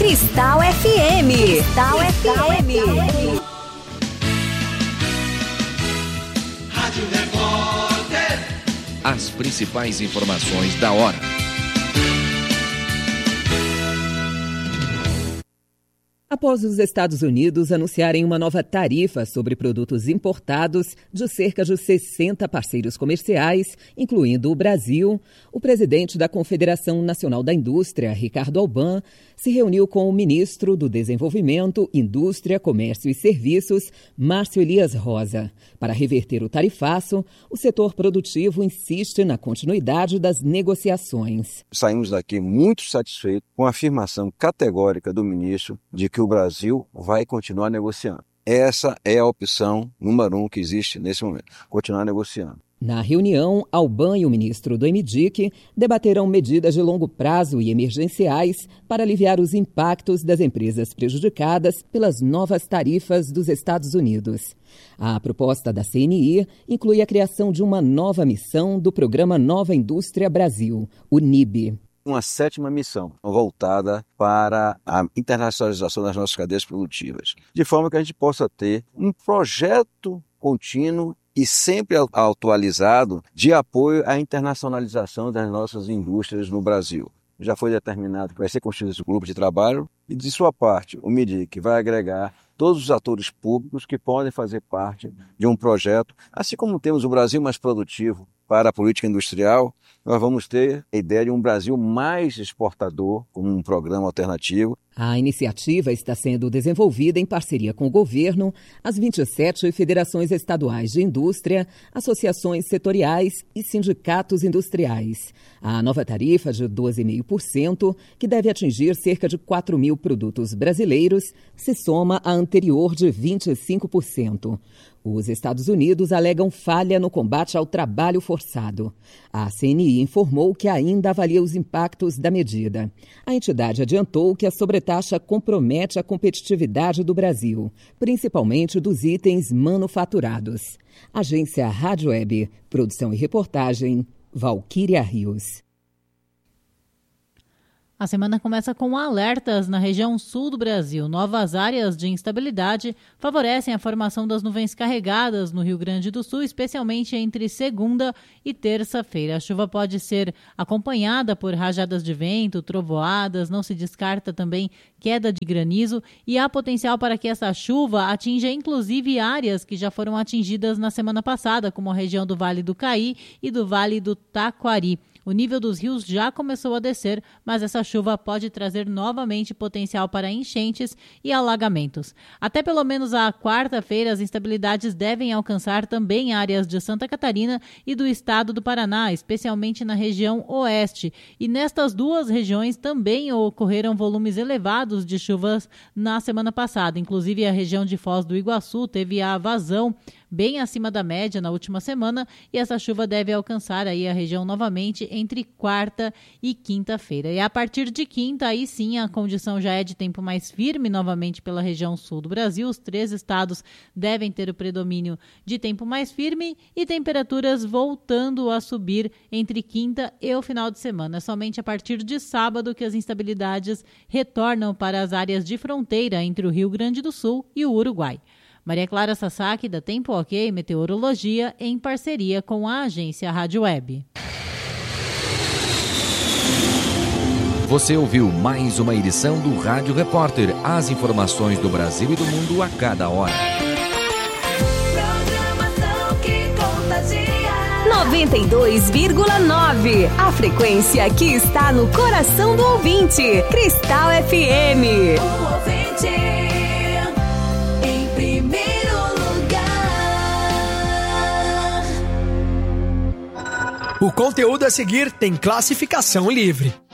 Cristal FM. Cristal FM. Rádio Repórter. As principais informações da hora. Após os Estados Unidos anunciarem uma nova tarifa sobre produtos importados de cerca de 60 parceiros comerciais, incluindo o Brasil, o presidente da Confederação Nacional da Indústria, Ricardo Alban, se reuniu com o ministro do Desenvolvimento, Indústria, Comércio e Serviços, Márcio Elias Rosa. Para reverter o tarifaço, o setor produtivo insiste na continuidade das negociações. Saímos daqui muito satisfeitos com a afirmação categórica do ministro de que o Brasil vai continuar negociando. Essa é a opção número 1 que existe nesse momento, continuar negociando. Na reunião, Alban e o ministro do MDIC debaterão medidas de longo prazo e emergenciais para aliviar os impactos das empresas prejudicadas pelas novas tarifas dos Estados Unidos. A proposta da CNI inclui a criação de uma nova missão do Programa Nova Indústria Brasil, o NIB. Uma 7ª missão voltada para a internacionalização das nossas cadeias produtivas, de forma que a gente possa ter um projeto contínuo e sempre atualizado de apoio à internacionalização das nossas indústrias no Brasil. Já foi determinado que vai ser constituído esse grupo de trabalho e, de sua parte, o MDIC vai agregar todos os atores públicos que podem fazer parte de um projeto, assim como temos o Brasil Mais Produtivo para a política industrial, nós vamos ter a ideia de um Brasil mais exportador, como um programa alternativo. A iniciativa está sendo desenvolvida em parceria com o governo, as 27 federações estaduais de indústria, associações setoriais e sindicatos industriais. A nova tarifa de 12,5%, que deve atingir cerca de 4 mil produtos brasileiros, se soma à anterior de 25%. Os Estados Unidos alegam falha no combate ao trabalho forçado. A CNI informou que ainda avalia os impactos da medida. A entidade adiantou que a sobretaxa compromete a competitividade do Brasil, principalmente dos itens manufaturados. Agência Rádio Web, produção e reportagem, Valquíria Rios. A semana começa com alertas na região sul do Brasil. Novas áreas de instabilidade favorecem a formação das nuvens carregadas no Rio Grande do Sul, especialmente entre segunda e terça-feira. A chuva pode ser acompanhada por rajadas de vento, trovoadas, não se descarta também queda de granizo e há potencial para que essa chuva atinja inclusive áreas que já foram atingidas na semana passada, como a região do Vale do Caí e do Vale do Taquari. O nível dos rios já começou a descer, mas essa chuva pode trazer novamente potencial para enchentes e alagamentos. Até pelo menos a quarta-feira, as instabilidades devem alcançar também áreas de Santa Catarina e do estado do Paraná, especialmente na região oeste. E nestas duas regiões também ocorreram volumes elevados de chuvas na semana passada. Inclusive, a região de Foz do Iguaçu teve a vazão bem acima da média na última semana e essa chuva deve alcançar aí a região novamente entre quarta e quinta-feira. E a partir de quinta, aí sim, a condição já é de tempo mais firme novamente pela região sul do Brasil. Os 3 estados devem ter o predomínio de tempo mais firme e temperaturas voltando a subir entre quinta e o final de semana. É somente a partir de sábado que as instabilidades retornam para as áreas de fronteira entre o Rio Grande do Sul e o Uruguai. Maria Clara Sasaki, da Tempo OK Meteorologia, em parceria com a agência Rádio Web. Você ouviu mais uma edição do Rádio Repórter. As informações do Brasil e do mundo a cada hora. Programação que contagia. 92,9. A frequência que está no coração do ouvinte. Cristal FM. O ouvinte em primeiro lugar. O conteúdo a seguir tem classificação livre.